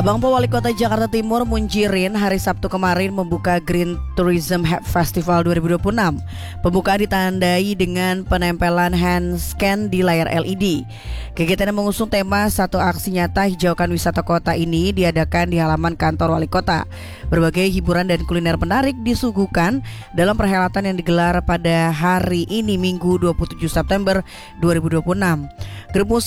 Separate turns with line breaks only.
Bangpo Wali Kota Jakarta Timur Munjirin hari Sabtu kemarin membuka Green Tourism Festival 2026. Pembukaan ditandai dengan penempelan hand scan di layar LED. Kegiatan yang mengusung tema Satu Aksi Nyata Hijaukan Wisata Kota ini diadakan di halaman kantor Wali Kota. Berbagai hiburan dan kuliner menarik disuguhkan dalam perhelatan yang digelar pada hari ini Minggu 27 September 2026. Grup musik